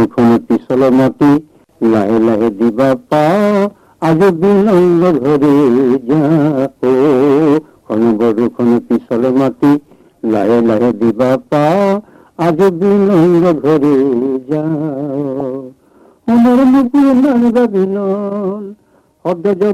পিছল মাটি লাহে লাহে দিবা পা আজ বিলম্ব ধরে যাও বরুখন পিছল মাটি লাহে লাহে দিবা পা আজ বিলম্ব ধরে যাও আমার মুখে নারবা বিনল